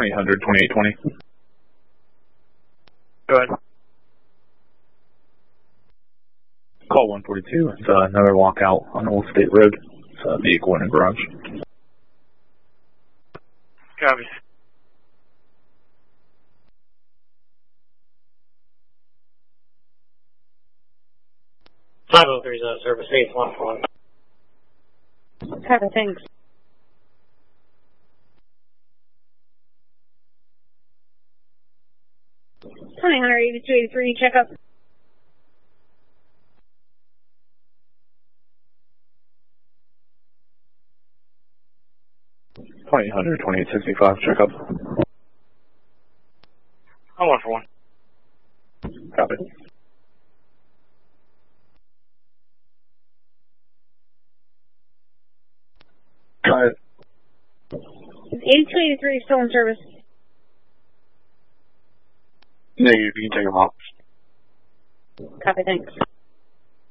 2000, 2820. Go ahead. Call 142. It's another lockout on Old State Road. It's a vehicle in a garage. Copy. Service 811. Copy, thanks. Honey, 8283, check up. $20, 2865, check up. I'm 1 for 1. Copy. Go ahead. 8283 still in service. Negative, you can take them off. Copy, thanks.